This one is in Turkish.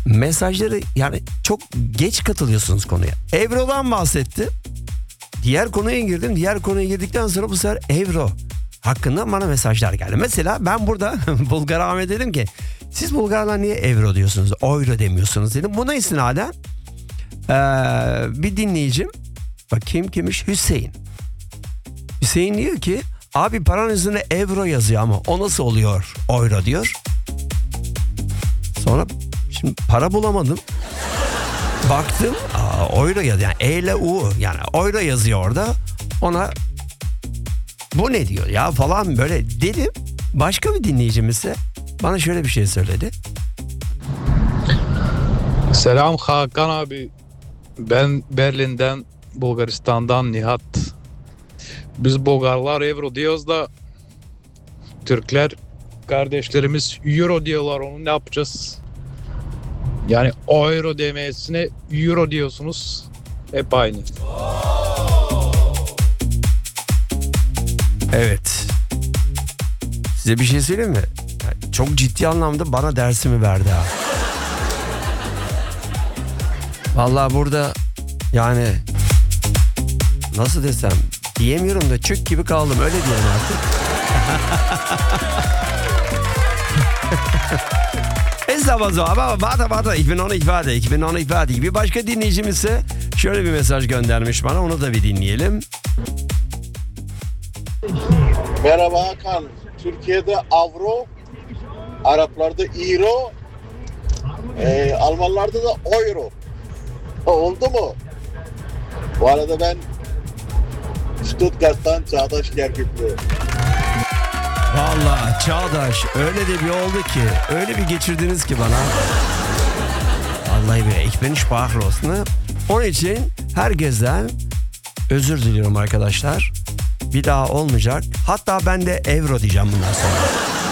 mesajları yani çok geç katılıyorsunuz konuya. Euro'dan bahsetti. Diğer konuya girdim. Diğer konuya girdikten sonra bu sefer euro hakkında bana mesajlar geldi. Mesela ben burada Bulgar Ahmet dedim ki siz Bulgarlar niye euro diyorsunuz, euro demiyorsunuz dedim. Buna istinaden bir dinleyicim, bakayım kimmiş, Hüseyin. Hüseyin diyor ki abi paranın üzerine euro yazıyor ama o nasıl oluyor euro diyor. Sonra şimdi para bulamadım. Baktım euro yazıyor yani E ile U yani euro yazıyor orada. Ona bu ne diyor ya falan böyle dedim. Başka bir dinleyicimiz ise bana şöyle bir şey söyledi. Selam Hakan abi. Ben Berlin'den, Bulgaristan'dan Nihat. Biz Bulgarlar euro diyoruz da Türkler kardeşlerimiz euro diyorlar, onu ne yapacağız? Yani euro demesine euro diyorsunuz. Hep aynı. Evet. Size bir şey söyleyeyim mi? Yani çok ciddi anlamda bana dersimi verdi ha. Vallahi burada yani nasıl desem diyemiyorum da çök gibi kaldım, öyle diyelim artık. Bata 2010 bir başka dinleyicimiz ise şöyle bir mesaj göndermiş bana, onu da bir dinleyelim. Merhaba Hakan. Türkiye'de avro, Araplarda euro, Almanlarda da euro. Oldu mu? Bu arada ben Stuttgart'tan Çağdaş Gergikli. Vallahi Çağdaş öyle de bir oldu ki, öyle bir geçirdiniz ki bana. Vallahi be, ich bin sprachlos. Onun için herkesten özür diliyorum arkadaşlar. Bir daha olmayacak. Hatta ben de euro diyeceğim bundan sonra.